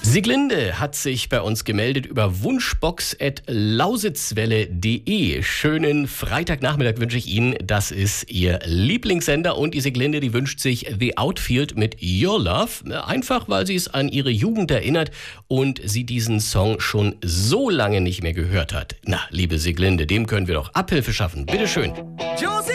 Sieglinde hat sich bei uns gemeldet über wunschbox@lausitzwelle.de. Schönen Freitagnachmittag wünsche ich Ihnen. Das ist Ihr Lieblingssender und die Sieglinde, die wünscht sich The Outfield mit Your Love. Einfach, weil sie es an ihre Jugend erinnert und sie diesen Song schon so lange nicht mehr gehört hat. Na, liebe Sieglinde, dem können wir doch Abhilfe schaffen. Bitteschön.